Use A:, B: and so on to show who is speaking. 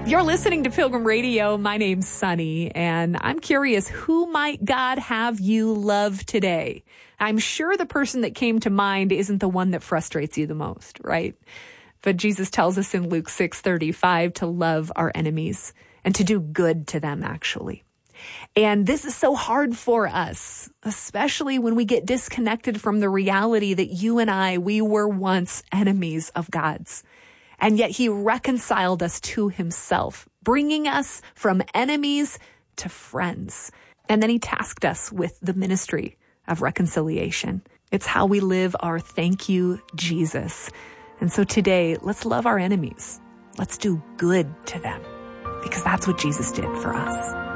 A: You're listening to Pilgrim Radio. My name's Sunny, and I'm curious, who might God have you love today? I'm sure the person that came to mind isn't the one that frustrates you the most, right? But Jesus tells us in Luke 6:35 to love our enemies and to do good to them, actually. And this is so hard for us, especially when we get disconnected from the reality that you and we were once enemies of God's. And yet he reconciled us to himself, bringing us from enemies to friends. And then he tasked us with the ministry of reconciliation. It's how we live our thank you, Jesus. And so today, let's love our enemies. Let's do good to them, because that's what Jesus did for us.